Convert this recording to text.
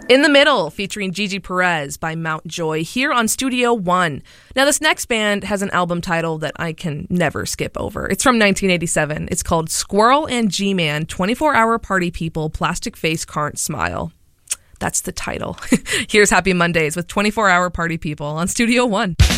In the Middle, featuring Gigi Perez by Mount Joy, here on Studio One. Now, this next band has an album title that I can never skip over. It's from 1987. It's called Squirrel and G-Man, 24-Hour Party People, Plastic Face Can't Smile. That's the title. Here's Happy Mondays with 24-Hour Party People on Studio One.